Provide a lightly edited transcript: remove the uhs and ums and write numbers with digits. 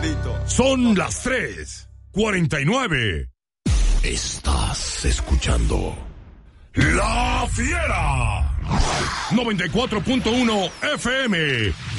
clarito. Son las 3:49. Estás escuchando La Fiera 94.1 FM